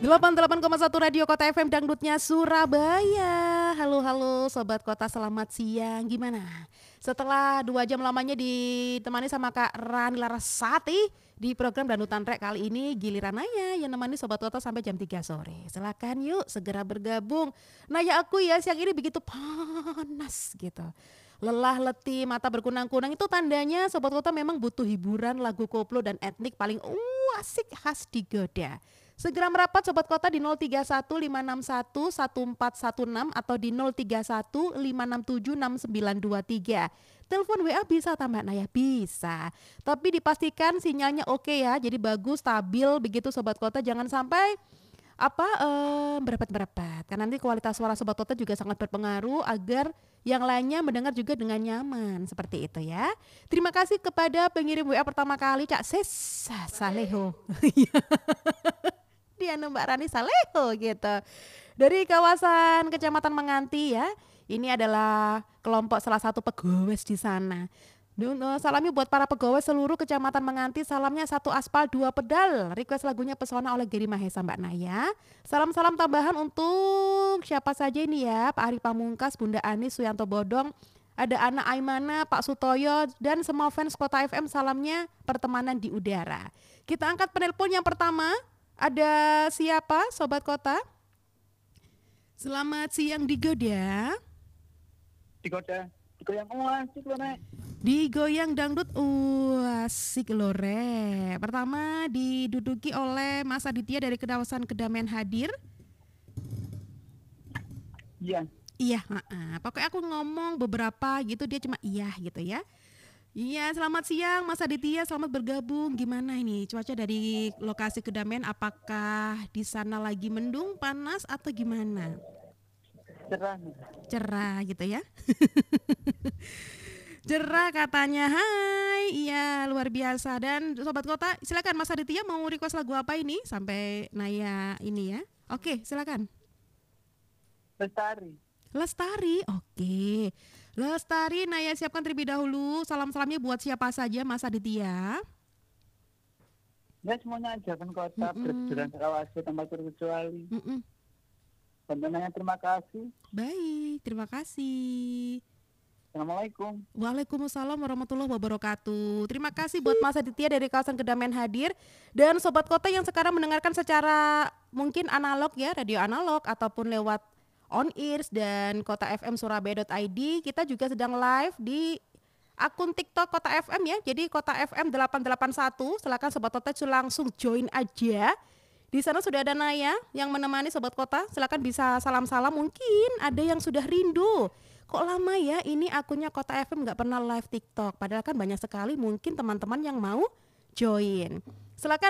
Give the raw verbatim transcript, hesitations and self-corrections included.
delapan puluh delapan koma satu Radio Kota F M Dangdutnya Surabaya. Halo halo Sobat Kota, selamat siang. Gimana? Setelah dua jam lamanya ditemani sama Kak Rani Larasati di program Dangdutan Rek, kali ini giliran Naya yang nemani Sobat Kota sampai jam tiga sore. Silakan yuk segera bergabung. Naya aku ya siang ini begitu panas gitu. Lelah, letih, mata berkunang-kunang, itu tandanya Sobat Kota memang butuh hiburan, lagu koplo dan etnik paling uh, asik khas digoda. Segera merapat Sobat Kota di nol tiga satu lima enam satu satu empat satu enam atau di nol tiga satu lima enam tujuh enam sembilan dua tiga. Telepon W A bisa tambah Naya? Bisa. Tapi dipastikan sinyalnya oke ya, jadi bagus, stabil begitu Sobat Kota, jangan sampai apa eh, berepat-berepat. Karena nanti kualitas suara Sobat Kota juga sangat berpengaruh agar yang lainnya mendengar juga dengan nyaman, seperti itu ya. Terima kasih kepada pengirim W A pertama kali, Cak Sesa Saleho. Dia Mbak Rani Saleho gitu. Dari kawasan Kecamatan Menganti ya. Ini adalah kelompok salah satu pegawai di sana. Salamnya buat para pegawai seluruh Kecamatan Menganti, salamnya satu aspal dua pedal. Request lagunya Pesona oleh Geri Mahesa Mbak Naya. Salam-salam tambahan untuk siapa saja ini ya, Pak Ari Pamungkas, Bunda Anis, Suyanto Bodong, ada Ana Aimana, Pak Sutoyo, dan semua fans Kota F M, salamnya pertemanan di udara. Kita angkat penelpon yang pertama. Ada siapa Sobat Kota? Selamat siang Digoda. Digoda, digoyang asik loh Nek. Digoyang dangdut asik loh Re. Pertama diduduki oleh Mas Aditya dari kawasan Kedamaian hadir. Iya. Iya, uh-uh. Pokoknya aku ngomong beberapa gitu dia cuma iya gitu ya. Iya, selamat siang Mas Aditya, selamat bergabung. Gimana ini cuaca dari lokasi Kedamaian? Apakah di sana lagi mendung, panas atau gimana? Cerah. Cerah gitu ya. Cerah katanya. Hai, iya luar biasa. Dan Sobat Kota, silakan Mas Aditya mau request lagu apa ini sampai Naya ini ya. Oke, silakan. Lestari. Lestari, oke. Lestari, Naya siapkan terlebih dahulu. Salam-salamnya buat siapa saja Mas Aditya? Ya semuanya aja kan kota berjuran Karawasi tanpa terkecuali. Tentunya terima kasih. Baik, terima kasih. Assalamualaikum. Waalaikumsalam warahmatullahi wabarakatuh. Terima kasih buat Mas Aditya dari kawasan Kedamaian hadir. Dan Sobat Kota yang sekarang mendengarkan secara mungkin analog ya, radio analog ataupun lewat on ears dan kota f m surabaya dot i d, kita juga sedang live di akun TikTok Kota F M ya. Jadi Kota F M delapan delapan satu, silakan Sobat Kota langsung join aja. Di sana sudah ada Naya yang menemani Sobat Kota. Silakan bisa salam-salam, mungkin ada yang sudah rindu. Kok lama ya ini akunnya Kota F M nggak pernah live TikTok. Padahal kan banyak sekali mungkin teman-teman yang mau join. Silakan